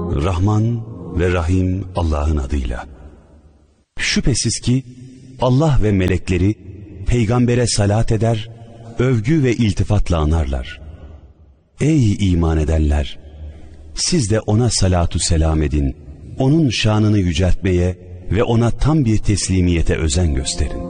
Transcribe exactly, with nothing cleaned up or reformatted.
Rahman ve Rahim Allah'ın adıyla. Şüphesiz ki Allah ve melekleri peygambere salat eder, övgü ve iltifatla anarlar. Ey iman edenler! Siz de ona salatu selam edin, onun şanını yüceltmeye ve ona tam bir teslimiyete özen gösterin.